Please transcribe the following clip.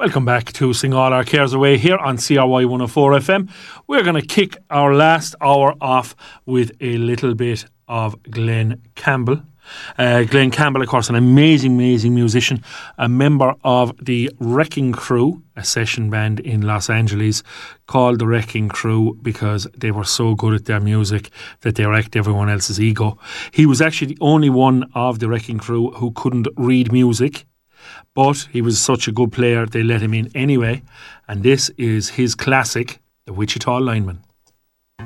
Welcome back to Sing All Our Cares Away here on CRY 104 FM. We're going to kick our last hour off with a little bit of Glenn Campbell. Glenn Campbell, of course, an amazing musician, a member of the Wrecking Crew, a session band in Los Angeles called the Wrecking Crew because they were so good at their music that they wrecked everyone else's ego. He was actually the only one of the Wrecking Crew who couldn't read music, but he was such a good player they let him in anyway, and this is his classic, The Wichita Lineman.